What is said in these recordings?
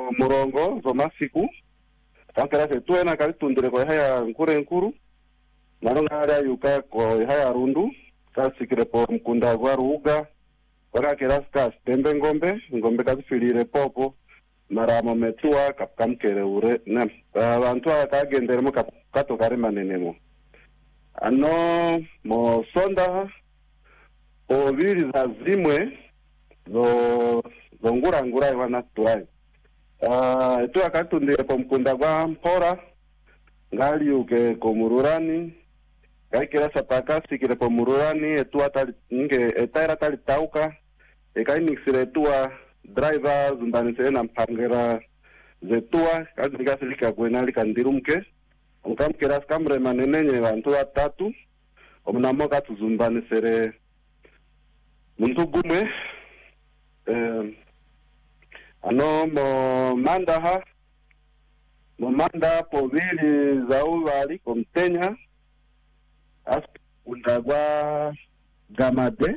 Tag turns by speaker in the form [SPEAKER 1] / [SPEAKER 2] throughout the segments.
[SPEAKER 1] murongo zo masiku kankera se tuena kali tundire ko haya nkuru naronga ala yuka ko haya rundu kasikire po mkunda gwa ruga waka keraska stembe ngombe kazifilire popo maramo metua kapkamkere ure na abantu akagendere mu kato kare manenemo ano mo sonda oviri za zimwe zo ngura wana tuai tu akatundire po mkunda gwa mpora ngali uke komururani kaikira sapaka sikire po mururani etu atali nge etaira tali tauka ekainixire tua driver zumbanise na mpangera zetua kazi silika kwena likandirumke onkamkera skamre manenenye bantu batatu omunamoka tuzumbanisere muntu gumwe ano mo manda povili zauvali komtenya as undagwa gamade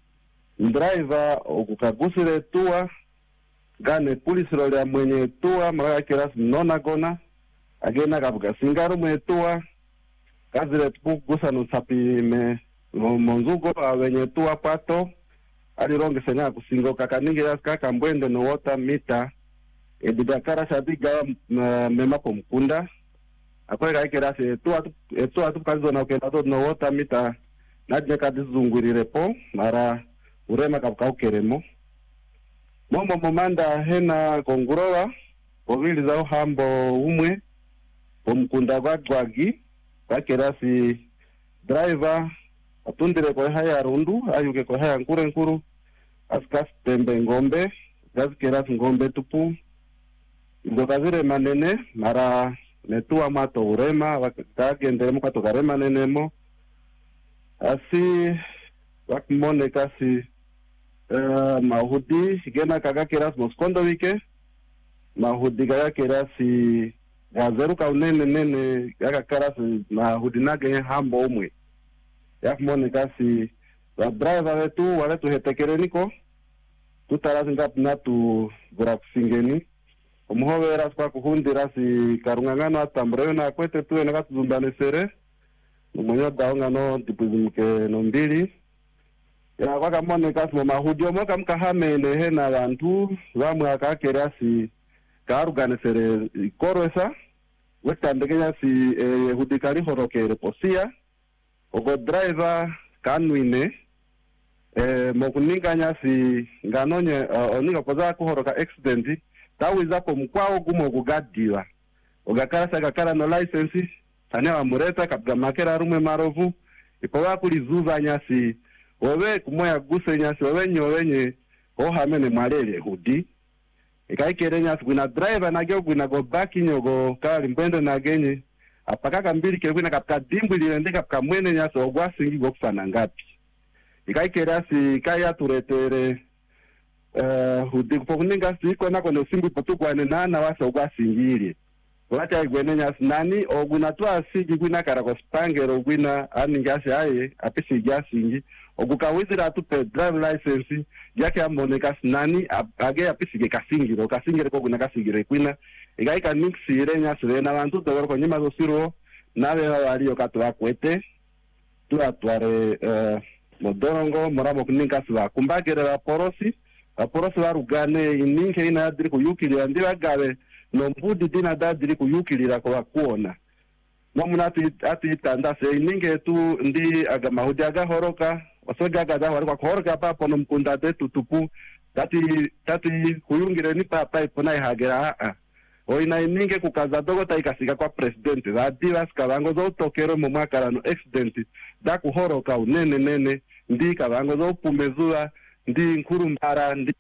[SPEAKER 1] driver okukagusire tua gane police role ya mwenye tua mara kiras nona gona agena kabuga singaru mwenye tua kazire tukugusa nusapi me monzugo awenye tua pato alironge senya kusingo kakaningira kaka mbwende no water meter edidakara shadiga mema pomkunda akwega kirasi tua tukazo na ukenda no water meter najne kadizungurire po mara urema kapkaukeremo momo momanda hena kongurowa ovili zao hambo umwe omkunda gwa gwagi kakerasi driver atundire kwa haya rundu ayuke kwa haya nkuru askas tembe ngombe gazkerasi ngombe tupu ngokazire manene mara netua mato urema wakagendere mukato karema nenemo asi wakmone kasi mahudi gena kaga keras moskondo wike mahudi kaga kerasi gazeru ka nene kaga keras mahudi nage hambo umwe yakmone kasi wa driver wetu wale tu hetekereniko tutarazi ngap natu gura kusingeni omuhobe ras kwa kuhundira si karungangano atambreo na kwete tu ena katuzundane sere mwenye daonga no tipuzimke no mbili ya waka mone kasi mahudio moka mkahamene hena bantu bamwe akakerasi karuganisere korwesa wetandekenya si hudikari horokere posia ogo driver kanwine mokuninganya si nganonye oninga koza kuhoroka accident tawiza ko mkwao gumo kugadiwa ogakarasa gakara no license tane amureta kabga makera rumwe marovu ipowa kulizuza nyasi owe kumoya guse nyasi owe nyowenye ohamene mwalele hudi ikaikere nyasi kuna driver nagyo kuna go back nyogo kali mbende nagenye apakaka mbili kewina kapka dimbu lirendeka kapka mwene nyasi ogwasingi go kusana ngapi ikaikere asi kaya turetere hudi kupokuninga siko nako no simbu potukwane nana wasa ogwasingiri wata igwene nyasi nani oguna twa sigi gwina karako spangero gwina aningasi aye apisi jasingi ogukawizira tupe drive license yake amoneka nani age apisi kasingiro ko guna kasingire kwina igaika mixire nyasi na bantu dogoro ko nyima zo siro nabe bali okatwa kwete tu atware modorongo moramo kuninga swa kumbagere la porosi barugane ininke ina adiri kuyukiri ndiba gabe no mbudi dina dadiri kuyukirira ko bakuona nomuna ati tanda se ininge tu ndi agamahudi agahoroka wasoga gada kwa horoka papo no mkunda tetu tupu tati kuyungire ni papa ipona ihagera oina ininge kukaza dogo taikasika kwa president badiba skabango zo tokero mu mwaka no accident da kuhoroka unene ndi kabango zo pumezula ndi nkurumbara ndi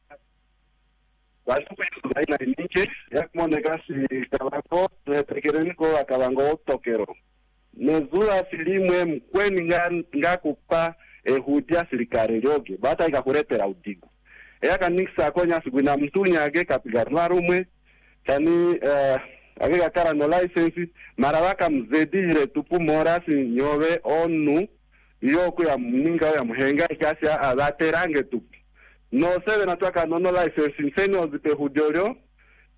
[SPEAKER 1] bantu baina ininge yakmoneka si kabako tekereniko akabango tokero nezula filimwe mkweni ngakupa hudia serikali lyoge bata ikakuretera udigu eyaka nikisa konya sigwina mtunya age kapigarwa rumwe tani age kakara no license marawaka mzedire tupu morasi nyowe onu yoko ya mninga ya muhenga ikasi abaterange tupu no sebe natwaka no license nseni ozipe hudiorio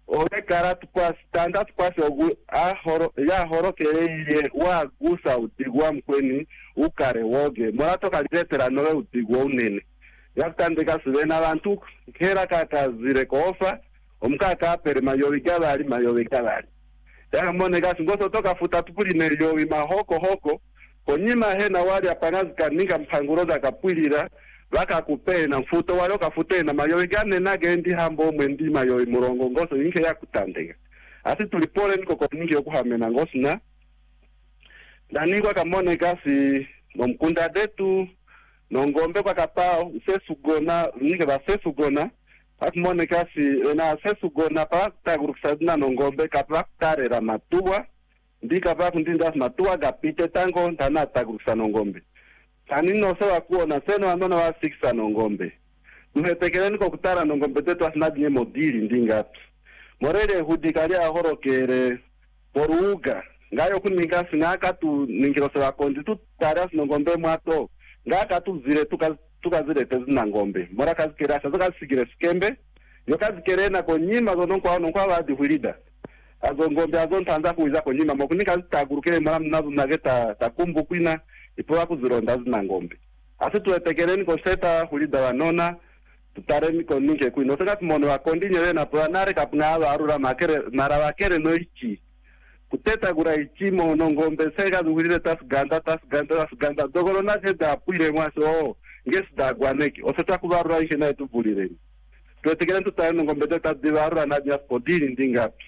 [SPEAKER 1] ore karatu kwa standard kwa sogu ya horokereye wa gusa utigwa mkweni ukare woge morato kaliretera nowe utigwa unene yakutandika sivena abantu kera kakazire kofa omukaka apere mayovigalali yakamone ngoso toka futa tupuli neyovi mahoko konyima hena wali apanazi kaninga mpanguroza kapwilira vakakupena mfuto wali okafutena mayovi gane nagendi hambo mwendi mayovi murongo ngoso yinke yakutandika asi tulipole niko koningi yokuhamena ngoso na ningwa kamone kasi nomkunda detu nongombe kwa kapao sesugona nike ba sesugona akumone kasi na sesugona pa taguruksadina nongombe kapa tarera matuwa ndika pa kundinda matuwa gapite tango ndana taguruksa nongombe kanino sewa kuona seno andona wa 6 nongombe muhetekeleni ko kutara nongombe tetu asinadinye modili ndingapi morere hudikalia horokere poruga ngayo kuninga sinaka tu ningirose bakondi tu taras nongombe mwato ngaka tuzire tukazire tezina ngombe mora kazikera sazokasigire skembe yokazikerena konyima zononko anonko abadi hulida azo ngombe azo ntanza kuiza konyima mokunika zitagurukire mara mnazo nageta takumbu kwina ipowa kuzironda zina ngombe asi tuetekereni konseta hulida wanona tutaremi koninke kwino saka tumono wakondi nyerena poanare kapngaba arura makere mara wakere no ichi kuteta gura ichimo nongombe sega zuhurire tasganda dogolo na heda apwire mwaso ngesi dagwaneki oseta kubarura ishe na etubulire tuetekele tutare nongombe teta dibarura na dia podiri ndingapi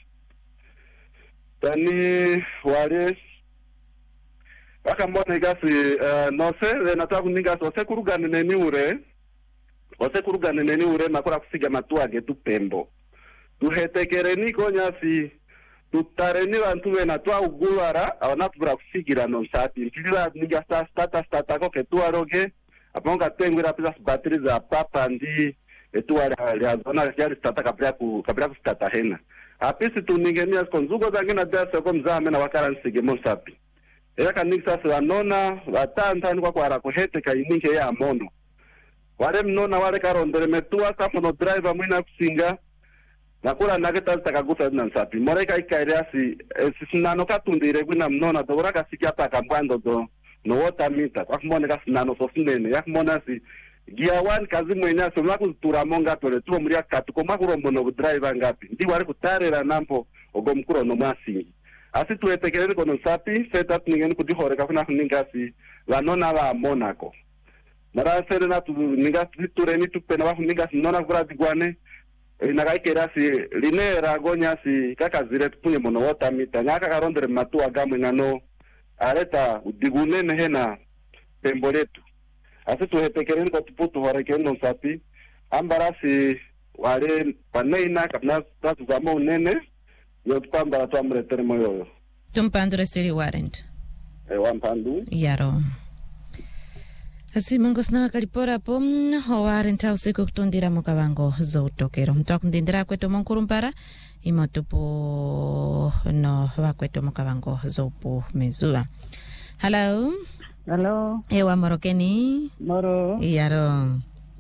[SPEAKER 1] tani wale wakambone gasi nose venatwa kuningasi ose kurugane neni ure makura kusiga matuage tupembo tuhetekere niko nyasi tutareni bantu bena twa ugulara abana tubura kusigira nonsati mpilira niga stata ko ketuaroge aponga tengwira pisa batteries za papa ndi etuara ya zona ya stata kapria ku stata hena apisi tuningenia konzugo zangena dasa ko mzame na wakarantsige monsapi era kanisa sa nona batanta ni kwa ara ko heteka ininke ya mono wale mnona wale karondere metua safono driver mwina kusinga nakula nageta takagusa na nsapi moreka ikairiasi sinano katundire kwina mnona dobora kasikia takambando do no water meter akumone kasinano sosinene yakumona si gia 1 kazi mwenya so makutura monga tole tuo muri akatu ko makurombo no driver ngapi ndi wale kutarera nampo ogomkuro no masi asi tuetekelele kono nsapi setup ningeni kudihoreka kuna kuningasi vanona va Monaco mara serena tu ningasi tureni tupena wa kuningasi nona kura digwane nagaikera si linera gonya si kakazire tupunye mono water meter ngaka karondere matua gamwe ngano areta udigunene hena pemboletu asi tuhetekeleni ko tuputu horekendo nsapi ambarasi wale paneina kapna tatu zamo unene yotupambara twamretere moyoyo
[SPEAKER 2] tumpandure siri warrant
[SPEAKER 1] wampandu
[SPEAKER 2] yaro asi mongos na kalipora pom warrant usiku kutundira mukavango zoutokero mtakundindira kweto monkurumpara imotupo no wakweto mukavango zopu mezua. Hello ewa morokeni
[SPEAKER 3] moro
[SPEAKER 2] yaro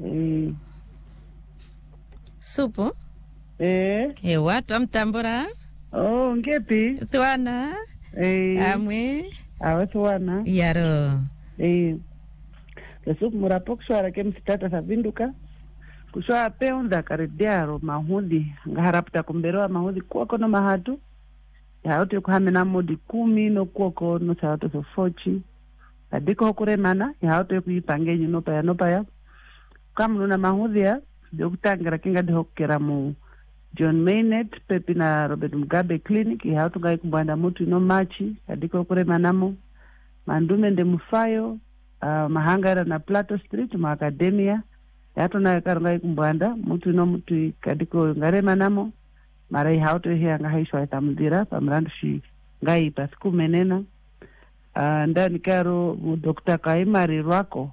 [SPEAKER 2] supo ewa twamtambura
[SPEAKER 3] ngepi
[SPEAKER 2] thwana amwe
[SPEAKER 3] awe thwana
[SPEAKER 2] yaro
[SPEAKER 3] lesuku murapo kushwara ke msitata savinduka kushwara peunda karediaro mahudi ngaharapta kumberewa mahudi kuoko no mahatu yaote kuhamena modi 10 no kuoko no saote so fochi adiko kuremana yaote kuipangenyi no paya kamuna mahudhia dokutangira kinga dhokera mu John Maynard pepi na Robert Mugabe clinic yaote ngai kumbanda mutu no machi adiko kuremana mo mandume nde mufayo mahangara na Plateau Street ma academia yato na karongai kumbanda mutu no mutu kadiko ngarema namo mara yaote hianga haishwa tamdira pamrandu shi ngai pasku menena ndani karo Dr. Kaimari Rwako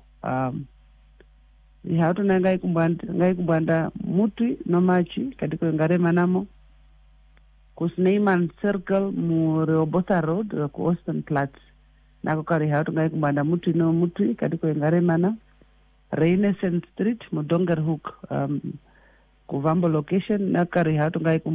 [SPEAKER 3] yato na ngai kumbanda mutu no machi kadiko ngarema namo kusneiman circle mu Rehoboth Road ku Austin Platz nako kari hato ngai kumbanda mutu no mutu kadiko ngaremana Renaissance Street mu Dongerhoek ku Vambo location nakari hato ngai